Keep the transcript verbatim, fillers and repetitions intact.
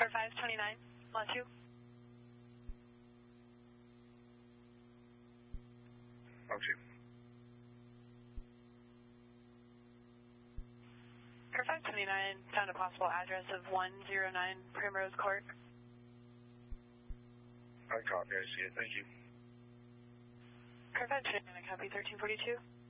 For five twenty-nine, lot two. Lot two. For five twenty-nine, found a possible address of one oh nine Primrose Court. I copy, I see it, thank you. For five twenty-nine, I copy thirteen forty-two.